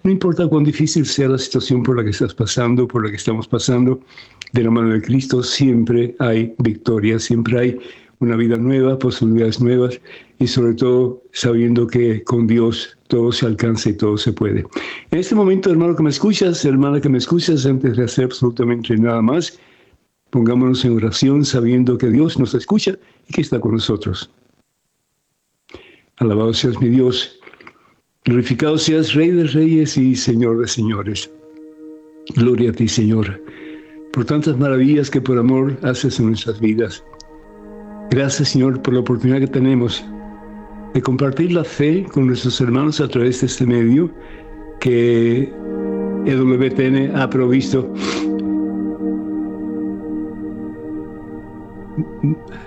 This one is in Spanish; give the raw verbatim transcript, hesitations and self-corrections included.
No importa cuán difícil sea la situación por la que estás pasando, por la que estamos pasando, de la mano de Cristo siempre hay victoria, siempre hay una vida nueva, posibilidades nuevas y sobre todo sabiendo que con Dios todo se alcanza y todo se puede. En este momento, hermano que me escuchas, hermana que me escuchas, antes de hacer absolutamente nada más, pongámonos en oración sabiendo que Dios nos escucha y que está con nosotros. Alabado seas mi Dios, glorificado seas Rey de Reyes y Señor de Señores. Gloria a ti, Señor, por tantas maravillas que por amor haces en nuestras vidas. Gracias, Señor, por la oportunidad que tenemos de compartir la fe con nuestros hermanos a través de este medio que E W T N ha provisto.